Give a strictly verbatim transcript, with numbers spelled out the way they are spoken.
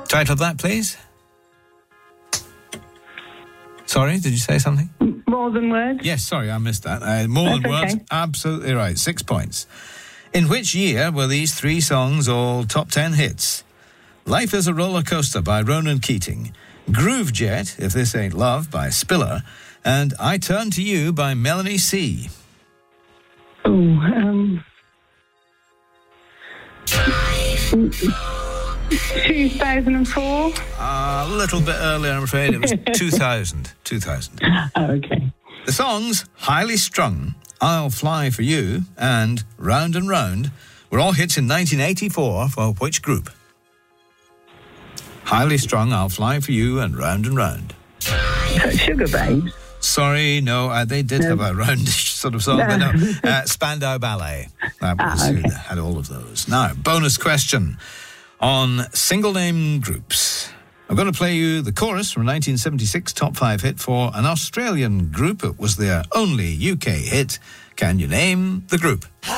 Title of that, please? Sorry, did you say something? More Than Words. Yes, sorry, I missed that. Uh, More Than That's Words, okay. absolutely right. Six points. In which year were these three songs all top ten hits? Life is a Roller Coaster by Ronan Keating, Groove Jet, If This Ain't Love by Spiller, and I Turn to You by Melanie C. Oh, um... two thousand four. Uh, a little bit earlier, I'm afraid. It was two thousand. two thousand. Oh, okay. The songs Highly Strung, I'll Fly for You, and Round and Round were all hits in nineteen eighty-four for which group? Highly Strung, I'll Fly for You, and Round and Round. Sugar Babes. Sorry, no, uh, they did No. have a roundish sort of song, No. but no. Uh, Spandau Ballet. That was Ah, who okay. had all of those. Now, bonus question on single name groups. I'm going to play you the chorus from a nineteen seventy-six top five hit for an Australian group. It was their only U K hit. Can you name the group?